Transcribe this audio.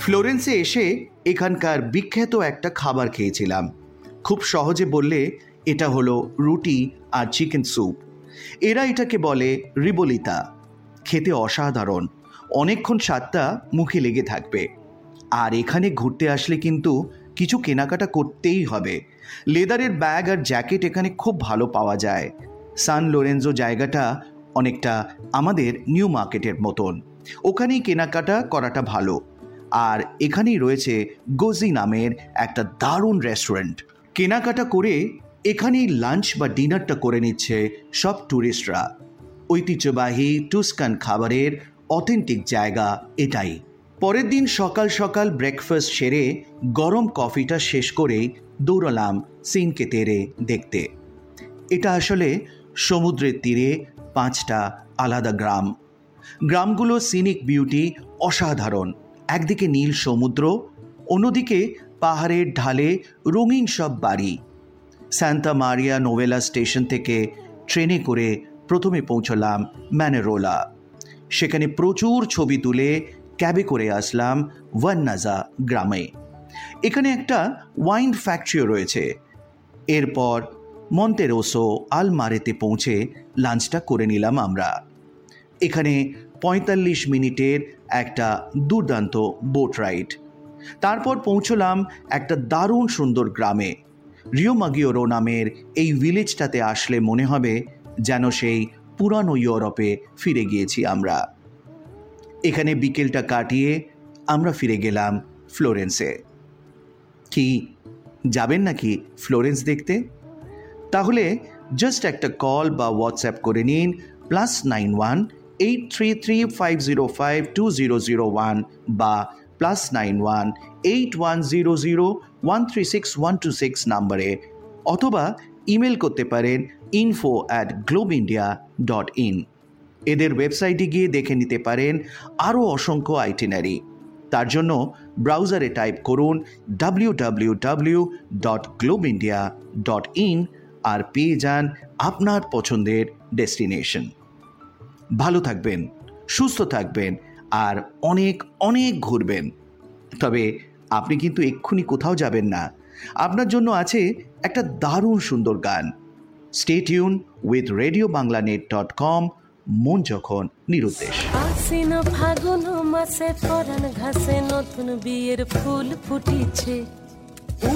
ফ্লোরেন্সে এসে এখানকার বিখ্যাত একটা খাবার খেয়েছিলাম। খুব সহজে বললে এটা হলো রুটি আর চিকেন স্যুপ। এরা এটাকে বলে রিবোলিতা। খেতে অসাধারণ, অনেকক্ষণ স্বাদটা মুখে লেগে থাকবে। আর এখানে ঘুরতে আসলে কিন্তু কিছু কেনাকাটা করতেই হবে। লেদারের ব্যাগ আর জ্যাকেট এখানে খুব ভালো পাওয়া যায়। সান লোরেঞ্জো জায়গাটা অনেকটা আমাদের নিউ মার্কেটের মতন, ওখানেই কেনাকাটা করাটা ভালো। আর এখানেই রয়েছে গোজি নামের একটা দারুণ রেস্টুরেন্ট। কেনাকাটা করে এখানেই লাঞ্চ বা ডিনারটা করে নিচ্ছে সব ট্যুরিস্টরা। ঐতিহ্যবাহী টুস্কান খাবারের অথেন্টিক জায়গা এটাই। পরের দিন সকাল সকাল ব্রেকফাস্ট সেরে গরম কফিটা শেষ করেই দৌড়ালাম সিনকে তেরে দেখতে। এটা আসলে সমুদ্রের তীরে 5টা আলাদা গ্রাম। গ্রামগুলো সিনিক বিউটি অসাধারণ। একদিকে নীল সমুদ্র, অন্যদিকে পাহাড়ের ঢালে রঙিন সব বাড়ি। সান্তা মারিয়া নোভেলা স্টেশন থেকে ট্রেনে করে প্রথমে পৌঁছলাম ম্যানেরোলা। সেখানে প্রচুর ছবি তুলে ক্যাবে করে আসলাম ভান্নাজা গ্রামে। এখানে একটা ওয়াইন ফ্যাক্টরিও রয়েছে। এরপর মন্তেরোসো আলমারেতে পৌঁছে লাঞ্চটা করে নিলাম আমরা। এখানে 45 মিনিটের একটা দুর্দান্ত বোট রাইড। তারপর পৌঁছলাম একটা দারুণ সুন্দর গ্রামে। রিওমাগিওরো নামের এই ভিলেজটাতে আসলে মনে হবে যেন সেই পুরানো ইউরোপে ফিরে গিয়েছি আমরা। এখানে বিকেলটা কাটিয়ে আমরা ফিরে গেলাম ফ্লোরেন্সে। কি যাবেন নাকি ফ্লোরেন্স দেখতে? তাহলে জাস্ট একটা কল বা হোয়াটসঅ্যাপ করে নিন +91 833 505 2001 বা +91 8100 136126 নাম্বারে, অথবা ইমেল করতে পারেন info@globeindia.in। এদের ওয়েবসাইটে গিয়ে দেখে নিতে পারেন আরও অসংখ্য আইটিনারি। তার জন্য ব্রাউজারে টাইপ করুন www.globeindia.in আর পেয়ে যান আপনার পছন্দের ডেস্টিনেশন। ভালো থাকবেন, সুস্থ থাকবেন আর অনেক অনেক ঘুরবেন। তবে আপনি কিন্তু এক্ষুনি কোথাও যাবেন না, আপনার জন্য আছে একটা দারুণ সুন্দর গান। Stay tune with radiobanglanet.com। মন যখন নিরুদ্দেশ। আশ্বিন ফাগুন মাসে পরাণ ঘাসে নতুন বিয়ের ফুল ফুটিছে।